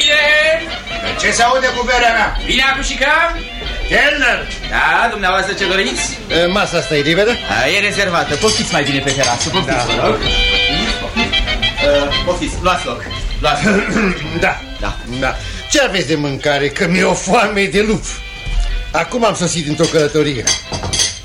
Bine! Ce se aude cu berea mea? Bine, Acușica? Kelner! Da, dumneavoastră ce doriți? Masa asta e liberă? E rezervată, poftiți mai bine pe terasă, poftiți, vă rog. Poftiți, luați loc. Luați loc. Da. Ce aveți de mâncare? Că mi-e o foame de lup. Acum am sosit într-o călătorie.